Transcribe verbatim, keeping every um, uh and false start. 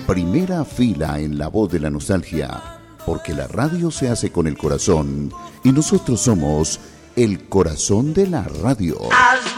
primera fila en la voz de la nostalgia, porque la radio se hace con el corazón y nosotros somos el corazón de la radio.